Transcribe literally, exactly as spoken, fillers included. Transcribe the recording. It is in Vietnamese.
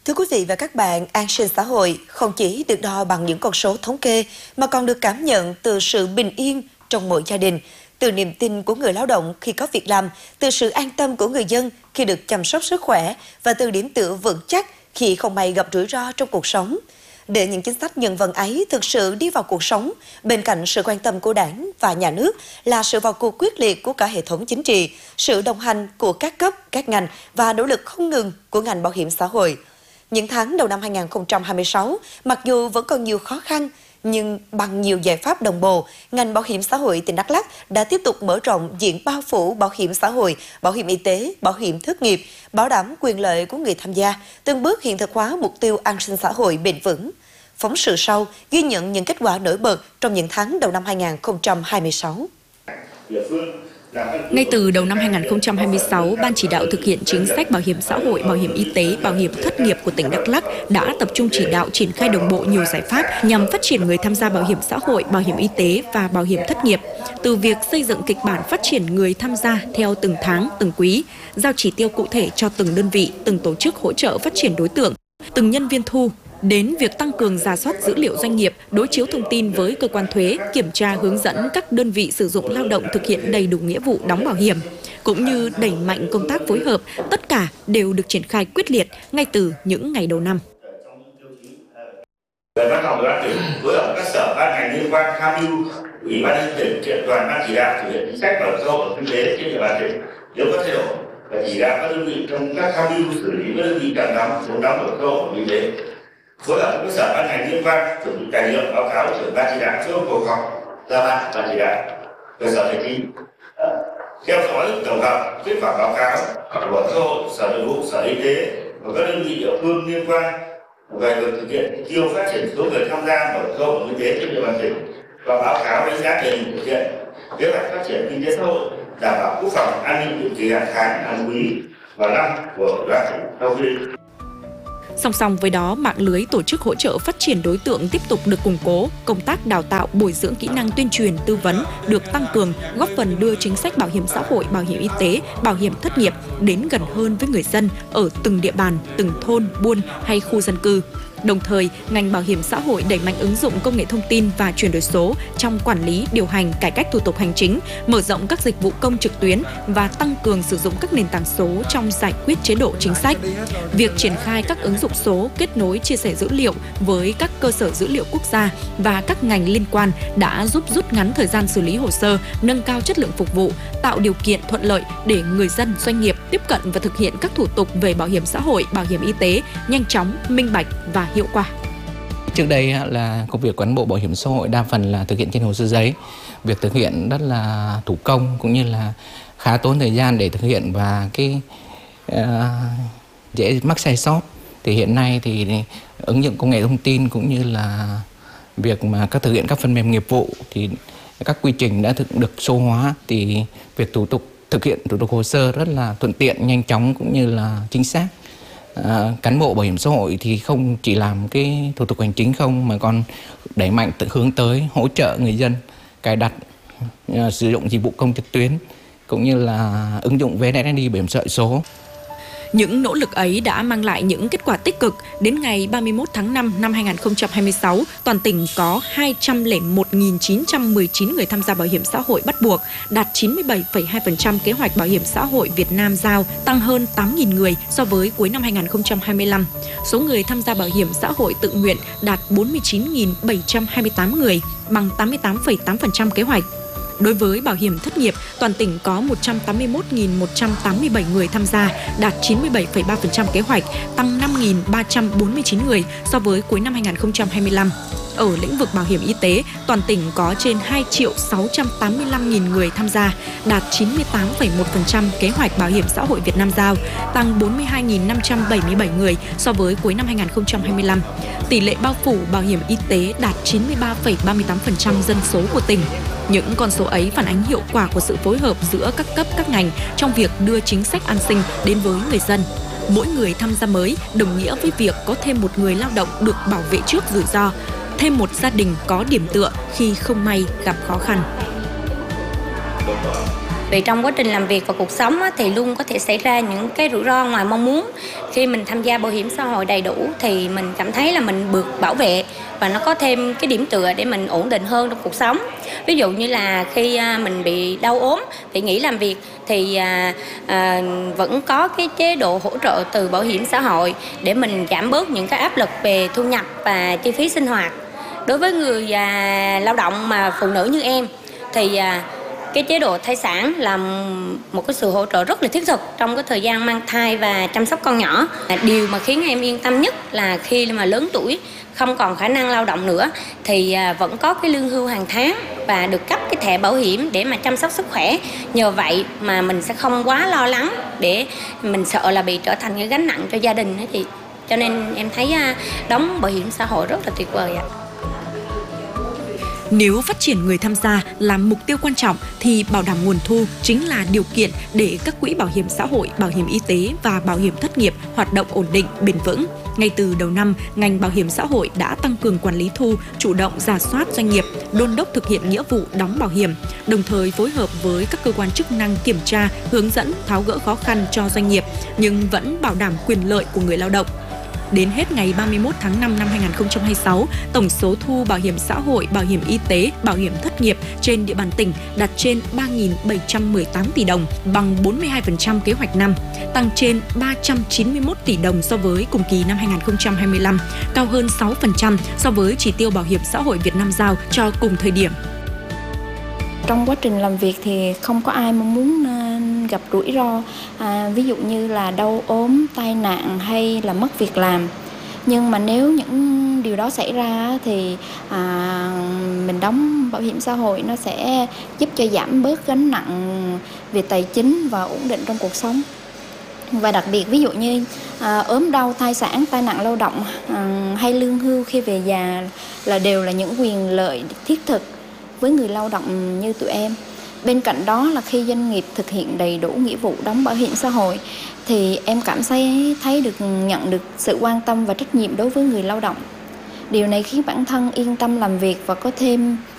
Thưa quý vị và các bạn, an sinh xã hội không chỉ được đo bằng những con số thống kê mà còn được cảm nhận từ sự bình yên trong mỗi gia đình, từ niềm tin của người lao động khi có việc làm, từ sự an tâm của người dân khi được chăm sóc sức khỏe và từ điểm tựa vững chắc khi không may gặp rủi ro trong cuộc sống. Để những chính sách nhân văn ấy thực sự đi vào cuộc sống, bên cạnh sự quan tâm của Đảng và Nhà nước là sự vào cuộc quyết liệt của cả hệ thống chính trị, sự đồng hành của các cấp, các ngành và nỗ lực không ngừng của ngành bảo hiểm xã hội. Những tháng đầu năm hai nghìn không trăm hai mươi sáu, mặc dù vẫn còn nhiều khó khăn, nhưng bằng nhiều giải pháp đồng bộ, ngành bảo hiểm xã hội tỉnh Đắk Lắk đã tiếp tục mở rộng diện bao phủ bảo hiểm xã hội, bảo hiểm y tế, bảo hiểm thất nghiệp, bảo đảm quyền lợi của người tham gia, từng bước hiện thực hóa mục tiêu an sinh xã hội bền vững. Phóng sự sau ghi nhận những kết quả nổi bật trong những tháng đầu năm hai nghìn không trăm hai mươi sáu. Ngay từ đầu năm hai nghìn không trăm hai mươi sáu, Ban chỉ đạo thực hiện chính sách bảo hiểm xã hội, bảo hiểm y tế, bảo hiểm thất nghiệp của tỉnh Đắk Lắk đã tập trung chỉ đạo triển khai đồng bộ nhiều giải pháp nhằm phát triển người tham gia bảo hiểm xã hội, bảo hiểm y tế và bảo hiểm thất nghiệp. Từ việc xây dựng kịch bản phát triển người tham gia theo từng tháng, từng quý, giao chỉ tiêu cụ thể cho từng đơn vị, từng tổ chức hỗ trợ phát triển đối tượng, từng nhân viên thu, đến việc tăng cường rà soát dữ liệu doanh nghiệp, đối chiếu thông tin với cơ quan thuế, kiểm tra hướng dẫn các đơn vị sử dụng lao động thực hiện đầy đủ nghĩa vụ đóng bảo hiểm, cũng như đẩy mạnh công tác phối hợp, tất cả đều được triển khai quyết liệt ngay từ những ngày đầu năm. Về văn phòng ban tỉnh phối hợp các sở ban ngành liên quan tham mưu ủy ban nhân dân tỉnh kiện toàn ban chỉ đạo thực hiện chính sách bảo hiểm xã hội kinh tế trên địa bàn tỉnh nếu có thay đổi và chỉ đạo các đơn vị trong các tham mưu xử lý các đơn vị chậm đóng vốn đóng bảo hiểm xã hội y tế, phối hợp với các sở ban ngành liên quan chuẩn bị tài liệu báo cáo trưởng ban chỉ đạo trước cuộc họp ra ban ban chỉ đạo cơ sở hành chính, theo dõi tổng hợp kết quả báo cáo của bảo hiểm xã hội, sở nội vụ, sở y tế và các đơn vị địa phương liên quan về việc thực hiện mục tiêu phát triển số người tham gia bảo hiểm xã hội y tế trên địa bàn tỉnh và báo cáo đánh giá tình hình thực hiện kế hoạch phát triển kinh tế xã hội, đảm bảo quốc phòng an ninh định kỳ hàng tháng, hàng quý và năm của đoàn tỉnh theo quy định. Song song với đó, mạng lưới tổ chức hỗ trợ phát triển đối tượng tiếp tục được củng cố, công tác đào tạo, bồi dưỡng kỹ năng tuyên truyền, tư vấn được tăng cường, góp phần đưa chính sách bảo hiểm xã hội, bảo hiểm y tế, bảo hiểm thất nghiệp đến gần hơn với người dân ở từng địa bàn, từng thôn, buôn hay khu dân cư. Đồng thời, ngành bảo hiểm xã hội đẩy mạnh ứng dụng công nghệ thông tin và chuyển đổi số trong quản lý, điều hành, cải cách thủ tục hành chính, mở rộng các dịch vụ công trực tuyến và tăng cường sử dụng các nền tảng số trong giải quyết chế độ chính sách. Việc triển khai các ứng dụng số, kết nối chia sẻ dữ liệu với các cơ sở dữ liệu quốc gia và các ngành liên quan đã giúp rút ngắn thời gian xử lý hồ sơ, nâng cao chất lượng phục vụ, tạo điều kiện thuận lợi để người dân, doanh nghiệp tiếp cận và thực hiện các thủ tục về bảo hiểm xã hội, bảo hiểm y tế nhanh chóng, minh bạch và hiệu quả. Trước đây là công việc của cán bộ bảo hiểm xã hội đa phần là thực hiện trên hồ sơ giấy, việc thực hiện rất là thủ công cũng như là khá tốn thời gian để thực hiện và cái uh, dễ mắc sai sót. Thì hiện nay thì ứng dụng công nghệ thông tin cũng như là việc mà các thực hiện các phần mềm nghiệp vụ thì các quy trình đã thực, được số hóa, thì việc thủ tục thực hiện thủ tục hồ sơ rất là thuận tiện, nhanh chóng cũng như là chính xác. À, cán bộ bảo hiểm xã hội thì không chỉ làm cái thủ tục hành chính không mà còn đẩy mạnh tự hướng tới hỗ trợ người dân cài đặt, uh, sử dụng dịch vụ công trực tuyến cũng như là ứng dụng vê en ét đê bảo hiểm xã hội số. Những nỗ lực ấy đã mang lại những kết quả tích cực. Đến ngày ba mươi mốt tháng năm năm hai nghìn không trăm hai mươi sáu, toàn tỉnh có hai trăm lẻ một nghìn chín trăm mười chín người tham gia bảo hiểm xã hội bắt buộc, đạt chín mươi bảy phẩy hai phần trăm kế hoạch bảo hiểm xã hội Việt Nam giao, tăng hơn tám nghìn người so với cuối năm hai nghìn không trăm hai mươi lăm. Số người tham gia bảo hiểm xã hội tự nguyện đạt bốn mươi chín nghìn bảy trăm hai mươi tám người, bằng tám mươi tám phẩy tám phần trăm kế hoạch. Đối với bảo hiểm thất nghiệp, toàn tỉnh có một trăm tám mươi mốt nghìn một trăm tám mươi bảy người tham gia, đạt chín mươi bảy phẩy ba phần trăm kế hoạch, tăng năm nghìn ba trăm bốn mươi chín người so với cuối năm hai nghìn không trăm hai mươi lăm. Ở lĩnh vực bảo hiểm y tế, toàn tỉnh có trên hai triệu sáu trăm tám mươi lăm nghìn người tham gia, đạt chín mươi tám phẩy một phần trăm kế hoạch bảo hiểm xã hội Việt Nam giao, tăng bốn mươi hai nghìn năm trăm bảy mươi bảy người so với cuối năm hai nghìn không trăm hai mươi lăm. Tỷ lệ bao phủ bảo hiểm y tế đạt chín mươi ba phẩy ba mươi tám phần trăm dân số của tỉnh. Những con số ấy phản ánh hiệu quả của sự phối hợp giữa các cấp các ngành trong việc đưa chính sách an sinh đến với người dân. Mỗi người tham gia mới đồng nghĩa với việc có thêm một người lao động được bảo vệ trước rủi ro, thêm một gia đình có điểm tựa khi không may gặp khó khăn. Vì trong quá trình làm việc và cuộc sống á, thì luôn có thể xảy ra những cái rủi ro ngoài mong muốn. Khi mình tham gia bảo hiểm xã hội đầy đủ thì mình cảm thấy là mình được bảo vệ và nó có thêm cái điểm tựa để mình ổn định hơn trong cuộc sống. Ví dụ như là khi mình bị đau ốm, bị nghỉ làm việc thì à, à, vẫn có cái chế độ hỗ trợ từ bảo hiểm xã hội để mình giảm bớt những cái áp lực về thu nhập và chi phí sinh hoạt. Đối với người à, lao động mà phụ nữ như em thì à, cái chế độ thai sản là một cái sự hỗ trợ rất là thiết thực trong cái thời gian mang thai và chăm sóc con nhỏ. Điều mà khiến em yên tâm nhất là khi mà lớn tuổi không còn khả năng lao động nữa thì vẫn có cái lương hưu hàng tháng và được cấp cái thẻ bảo hiểm để mà chăm sóc sức khỏe. Nhờ vậy mà mình sẽ không quá lo lắng để mình sợ là bị trở thành cái gánh nặng cho gia đình đó chị. Cho nên em thấy đóng bảo hiểm xã hội rất là tuyệt vời ạ. Nếu phát triển người tham gia là mục tiêu quan trọng thì bảo đảm nguồn thu chính là điều kiện để các quỹ bảo hiểm xã hội, bảo hiểm y tế và bảo hiểm thất nghiệp hoạt động ổn định, bền vững. Ngay từ đầu năm, ngành bảo hiểm xã hội đã tăng cường quản lý thu, chủ động rà soát doanh nghiệp, đôn đốc thực hiện nghĩa vụ đóng bảo hiểm, đồng thời phối hợp với các cơ quan chức năng kiểm tra, hướng dẫn, tháo gỡ khó khăn cho doanh nghiệp, nhưng vẫn bảo đảm quyền lợi của người lao động. Đến hết ngày ba mươi mốt tháng năm năm hai nghìn không trăm hai mươi sáu, tổng số thu bảo hiểm xã hội, bảo hiểm y tế, bảo hiểm thất nghiệp trên địa bàn tỉnh đạt trên ba nghìn bảy trăm mười tám tỷ đồng, bằng bốn mươi hai phần trăm kế hoạch năm, tăng trên ba trăm chín mươi mốt tỷ đồng so với cùng kỳ năm hai nghìn không trăm hai mươi lăm, cao hơn sáu phần trăm so với chỉ tiêu bảo hiểm xã hội Việt Nam giao cho cùng thời điểm. Trong quá trình làm việc thì không có ai mong muốn gặp rủi ro, à, ví dụ như là đau ốm, tai nạn hay là mất việc làm. Nhưng mà nếu những điều đó xảy ra thì à, mình đóng bảo hiểm xã hội nó sẽ giúp cho giảm bớt gánh nặng về tài chính và ổn định trong cuộc sống. Và đặc biệt ví dụ như à, ốm đau, thai sản, tai nạn lao động à, hay lương hưu khi về già là đều là những quyền lợi thiết thực với người lao động như tụi em. Bên cạnh đó là khi doanh nghiệp thực hiện đầy đủ nghĩa vụ đóng bảo hiểm xã hội thì em cảm thấy thấy được nhận được sự quan tâm và trách nhiệm đối với người lao động. Điều này khiến bản thân yên tâm làm việc và có thêm